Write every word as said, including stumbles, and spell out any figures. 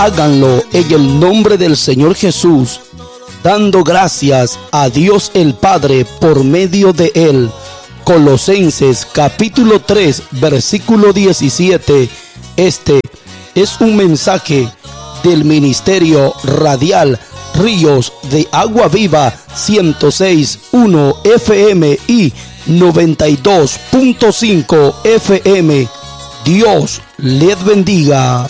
Háganlo en el nombre del Señor Jesús, dando gracias a Dios el Padre por medio de Él. Colosenses capítulo tres, versículo diecisiete. Este es un mensaje del Ministerio Radial Ríos de Agua Viva ciento seis punto uno F M y noventa y dos punto cinco F M. Dios les bendiga.